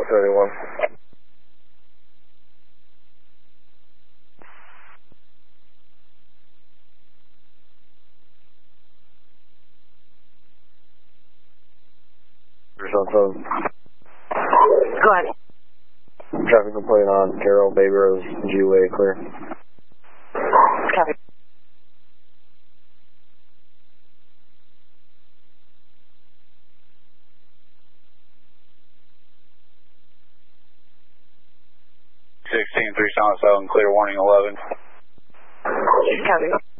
31. Go ahead. Traffic complaint on Carroll, Baby Rose, G-Way, clear. Copy. Three Silent 7, clear warning 11. Copy.